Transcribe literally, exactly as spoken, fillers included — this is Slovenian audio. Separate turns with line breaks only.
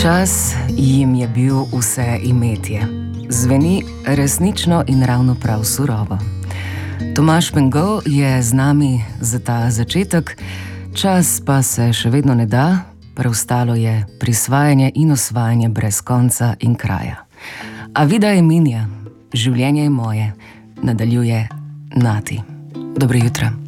Čas jim je bil vse imetje. Zveni resnično in ravno prav surovo. Tomaž Pengo je z nami za ta začetek, čas pa se še vedno ne da, preostalo je prisvajanje in osvajanje brez konca in kraja. A vida je minja, življenje je moje, nadaljuje Nati. Dobro jutro.